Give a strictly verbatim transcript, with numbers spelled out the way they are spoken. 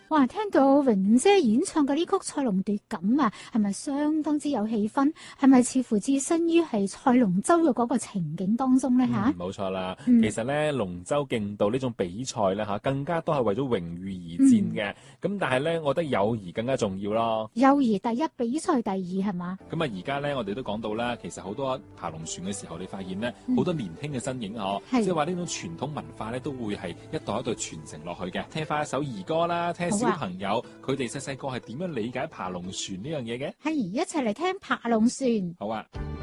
哇！聽到榮姐演唱嘅呢曲《賽龍奪錦》啊，係咪相當之有氣氛？係咪似乎置身於係賽龍舟嘅嗰個情景當中咧嚇？ 冇、嗯、錯啦， 嗯、 其實咧龍舟競渡呢種比賽咧嚇，更加都係為咗榮譽而戰嘅。咁、嗯、但係咧，我覺得友誼更加重要咯。 友誼第一，比賽第二係嘛？ 咁啊，而家咧我哋都講到啦，其實好多爬龍船嘅時候，你發現咧好、嗯、多年輕嘅身影嗬，即係話呢種傳統文化咧都會係一代一代傳承落去嘅。聽翻一首兒歌啦，聽小朋友佢哋細細個係點樣理解爬龍船呢樣嘢嘅？ 係，一齊嚟聽爬龍船。 好啊。